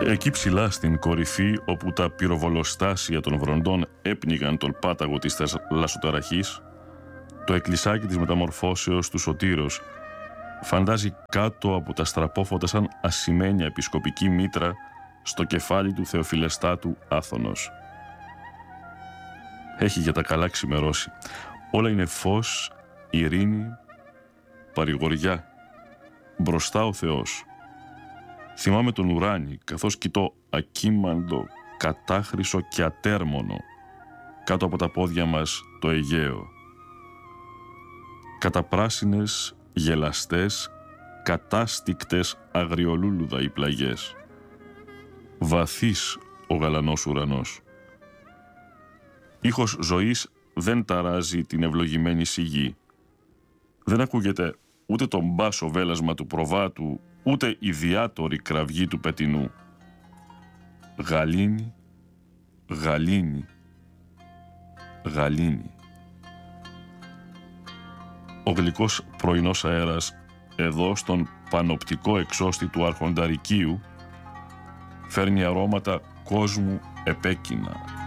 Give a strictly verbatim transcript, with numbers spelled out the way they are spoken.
Εκεί ψηλά στην κορυφή, όπου τα πυροβολοστάσια των βροντών έπνιγαν τον πάταγο της θαλασσοταραχής, το εκκλησάκι της μεταμορφώσεως του Σωτήρος φαντάζει κάτω από τα στραπόφωτα σαν ασημένια επισκοπική μήτρα στο κεφάλι του Θεοφιλεστάτου Άθωνος. Έχει για τα καλά ξημερώσει. Όλα είναι φως, ειρήνη, παρηγοριά. Μπροστά ο Θεός. Θυμάμαι τον ουράνι, καθώς κοιτώ ακίμαντο, κατάχρυσο και ατέρμονο κάτω από τα πόδια μας το Αιγαίο. Καταπράσινες, γελαστές, κατάστικτες αγριολούλουδα οι πλαγιές. Βαθύς ο γαλανός ουρανός. Ήχος ζωής δεν ταράζει την ευλογημένη σιγή. Δεν ακούγεται ούτε το μπάσο βέλασμα του προβάτου, ούτε η διάτορη κραυγή του πετινού. Γαλήνη, γαλήνη, γαλήνη. Ο γλυκός πρωινός αέρας εδώ στον πανοπτικό εξώστη του Αρχονταρικίου φέρνει αρώματα κόσμου επέκεινα.